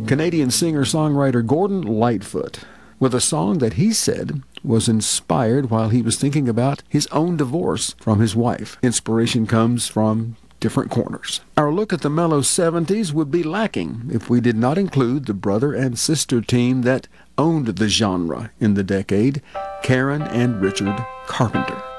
Canadian singer-songwriter Gordon Lightfoot, with a song that he said was inspired while he was thinking about his own divorce from his wife. Inspiration comes from different corners. Our look at the mellow 70s would be lacking if we did not include the brother and sister team that owned the genre in the decade, Karen and Richard Carpenter.